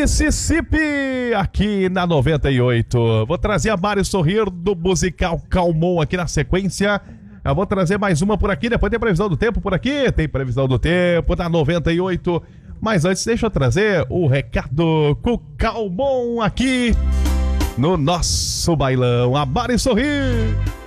Mississippi, aqui na 98. Vou trazer a Mário Sorrir do musical Calmon aqui na sequência. Eu vou trazer mais uma por aqui, depois tem previsão do tempo por aqui, tem previsão do tempo da 98. Mas antes deixa eu trazer o recado com o Calmon aqui no nosso bailão. A Mário Sorrir.